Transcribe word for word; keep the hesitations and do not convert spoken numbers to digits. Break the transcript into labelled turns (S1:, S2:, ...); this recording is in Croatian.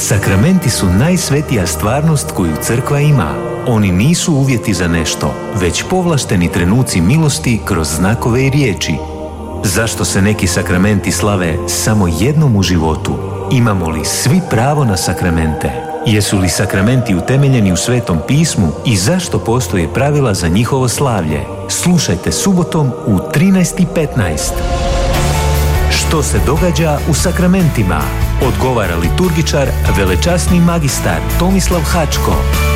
S1: Sakramenti su najsvetija stvarnost koju crkva ima. Oni nisu uvjeti za nešto, već povlašteni trenuci milosti kroz znakove i riječi. Zašto se neki sakramenti slave samo jednom u životu? Imamo li svi pravo na sakramente? Jesu li sakramenti utemeljeni u Svetom pismu i zašto postoje pravila za njihovo slavlje? Slušajte subotom u trinaest i petnaest. Što se događa u sakramentima? Odgovara liturgičar, velečasni magistar Tomislav Hačko.